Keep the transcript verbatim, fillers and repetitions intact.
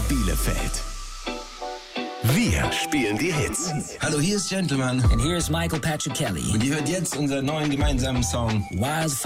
Bielefeld. Wir spielen die Hits. Hallo, hier ist Gentleman. And here's Michael Patrick Kelly. Und ihr hört jetzt unseren neuen gemeinsamen Song Wildfire.